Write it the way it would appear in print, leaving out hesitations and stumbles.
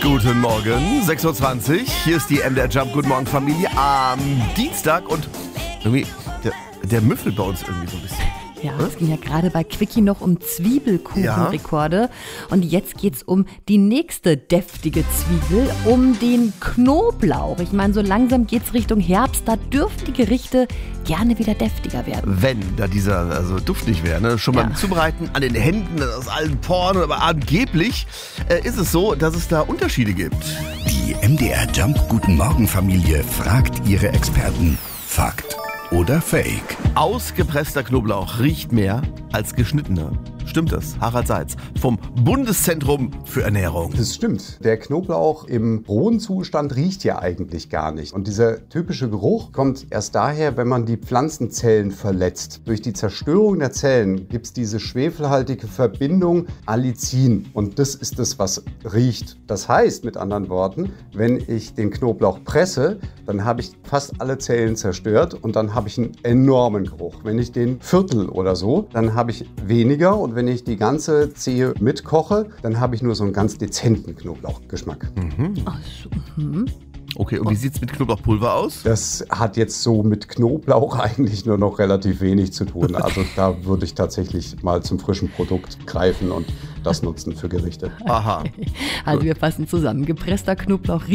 Guten Morgen, 6.20 Uhr. Hier ist die MDR Jump. Guten Morgen, Familie. Am Dienstag und irgendwie, der müffelt bei uns irgendwie so ein bisschen. Ja, es ging ja gerade bei Quickie noch um Zwiebelkuchenrekorde. Ja. Und jetzt geht's um die nächste deftige Zwiebel, um den Knoblauch. Ich meine, so langsam geht's Richtung Herbst. Da dürfen die Gerichte gerne wieder deftiger werden. Wenn da dieser duftig wäre, ne? Schon beim Zubereiten an den Händen aus allen Poren. Aber angeblich ist es so, dass es da Unterschiede gibt. Die MDR Jump Guten Morgen Familie fragt ihre Experten. Fakt oder Fake? Ausgepresster Knoblauch riecht mehr als geschnittener. Stimmt das? Harald Seitz vom Bundeszentrum für Ernährung. Das stimmt. Der Knoblauch im rohen Zustand riecht ja eigentlich gar nicht. Und dieser typische Geruch kommt erst daher, wenn man die Pflanzenzellen verletzt. Durch die Zerstörung der Zellen gibt es diese schwefelhaltige Verbindung Allicin. Und das ist das, was riecht. Das heißt, mit anderen Worten, wenn ich den Knoblauch presse, dann habe ich fast alle Zellen zerstört und dann habe ich einen enormen Geruch. Wenn ich den viertel oder so, dann habe ich weniger. Und wenn ich die ganze Zehe mitkoche, dann habe ich nur so einen ganz dezenten Knoblauchgeschmack. Ach so. Okay, und wie sieht es mit Knoblauchpulver aus? Das hat jetzt so mit Knoblauch eigentlich nur noch relativ wenig zu tun. Also da würde ich tatsächlich mal zum frischen Produkt greifen und das nutzen für Gerichte. Aha. Also wir fassen zusammen. Gepresster Knoblauch